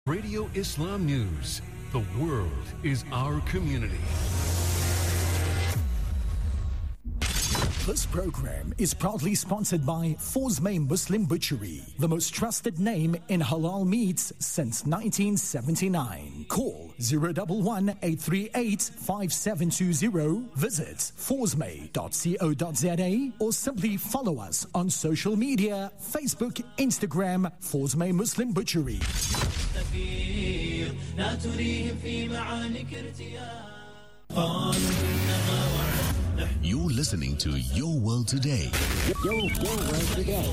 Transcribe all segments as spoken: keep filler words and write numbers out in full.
Radio Islam News. The world is our community. This program is proudly sponsored by Fawzmay Muslim Butchery, the most trusted name in halal meats since nineteen seventy-nine. Call zero one one, eight three eight, five seven two zero. Visit fawzmay dot co dot za or simply follow us on social media, Facebook, Instagram, Fawzmay Muslim Butchery. You're listening to Your World Today. Your, your World Today.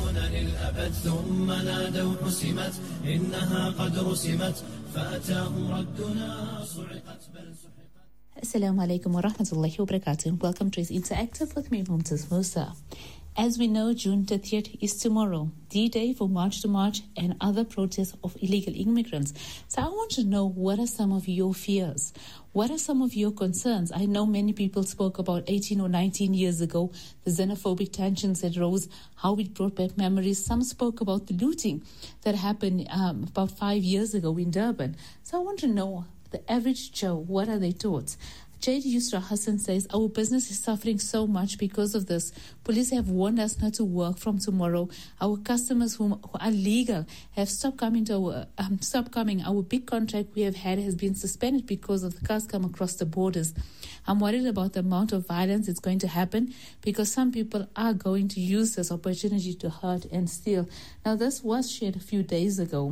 Assalamu alaikum wa rahmatullahi wa barakatuh. Welcome to Interactive with me, Mumtaz Musa. As we know, June thirtieth is tomorrow, D-Day for March to March and other protests of illegal immigrants. So I want to know, what are some of your fears? What are some of your concerns? I know many people spoke about eighteen or nineteen years ago, the xenophobic tensions that rose, how it brought back memories. Some spoke about the looting that happened um, about five years ago in Durban. So I want to know, the average Joe, what are their thoughts? Jade Yusra Hassan says, our business is suffering so much because of this. Police have warned us not to work from tomorrow. Our customers whom, who are legal have stopped coming to our, um, stopped coming. Our big contract we have had has been suspended because of the cars come across the borders. I'm worried about the amount of violence that's going to happen because some people are going to use this opportunity to hurt and steal. Now, this was shared a few days ago.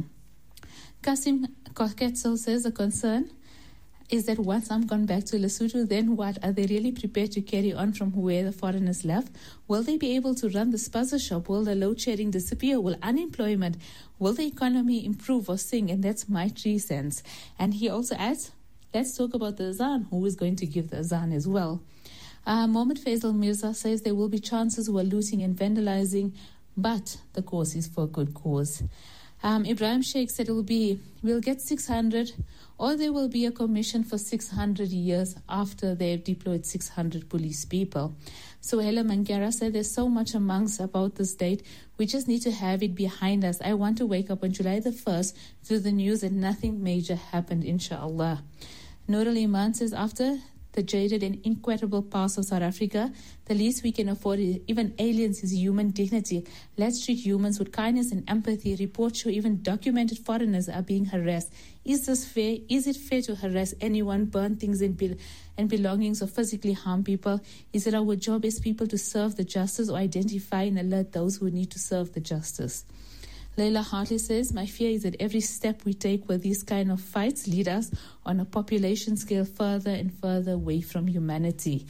Kasim Koketso says the concern is that once I'm gone back to Lesotho, then what? Are they really prepared to carry on from where the foreigners left? Will they be able to run the spaza shop? Will the load shedding disappear? Will unemployment, will the economy improve or sink? And that's my three cents. And he also adds, let's talk about the azan. Who is going to give the azan as well? Uh, Mohammed Faisal Mirza says there will be chances who are looting and vandalizing, but the cause is for a good cause. Um, Ibrahim Sheikh said it will be, we'll get six hundred, or there will be a commission for six hundred years after they've deployed six hundred police people. So Hela Mangara said there's so much amongst about this date, we just need to have it behind us. I want to wake up on July the first to the news that nothing major happened, inshallah. Nur al-Iman says, after the jaded and inquitable past of South Africa, the least we can afford, even aliens, is human dignity. Let's treat humans with kindness and empathy. Reports show even documented foreigners are being harassed. Is this fair? Is it fair to harass anyone, burn things and, be- and belongings, or physically harm people? Is it our job as people to serve the justice or identify and alert those who need to serve the justice? Leila Hartley says, my fear is that every step we take with these kind of fights lead us on a population scale further and further away from humanity.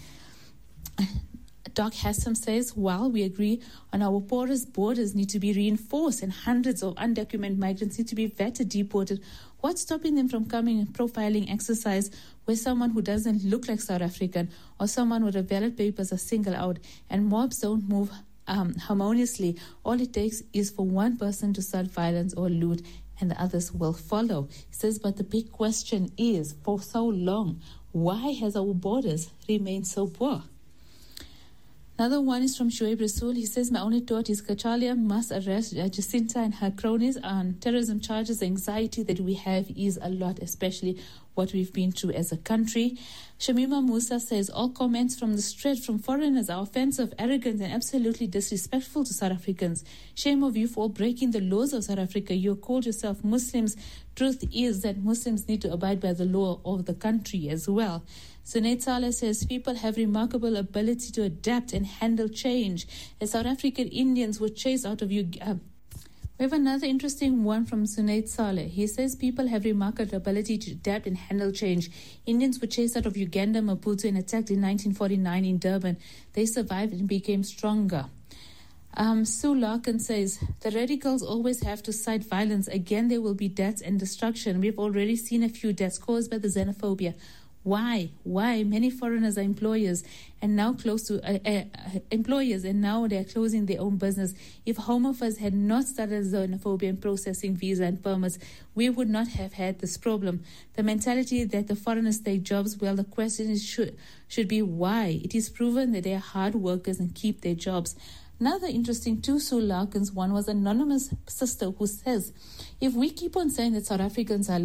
Doc Hassam says, while we agree on our porous borders need to be reinforced and hundreds of undocumented migrants need to be vetted, deported, what's stopping them from coming in profiling exercise where someone who doesn't look like South African or someone with a valid papers are singled out and mobs don't move Um, harmoniously? All it takes is for one person to start violence or loot and the others will follow. He says, but the big question is, for so long, why has our borders remained so poor? Another one is from Shoaib Rasool. He says, my only thought is Kachalia must arrest Jacinta and her cronies on terrorism charges. The anxiety that we have is a lot, especially what we've been through as a country. Shamima Musa says, all comments from the street from foreigners are offensive, arrogant and absolutely disrespectful to South Africans. Shame of you for all breaking the laws of South Africa. You called yourself Muslims. Truth is that Muslims need to abide by the law of the country as well. Sunaid Saleh says, people have remarkable ability to adapt and handle change. As South African Indians were chased out of Uganda. We have another interesting one from Sunaid Saleh. He says people have remarkable ability to adapt and handle change. Indians were chased out of Uganda, Maputo, and attacked in nineteen forty-nine in Durban. They survived and became stronger. Um, Sue Larkin says, the radicals always have to cite violence. Again, there will be deaths and destruction. We've already seen a few deaths caused by the xenophobia. Why? Why? Many foreigners are employers and now close to uh, uh, employers and now they are closing their own business. If Home Affairs had not started xenophobia and processing visa and permits, we would not have had this problem. The mentality that the foreigners take jobs, well, the question is should should be why. It is proven that they are hard workers and keep their jobs. Another interesting two Sue Larkins one was anonymous sister who says, if we keep on saying that South Africans are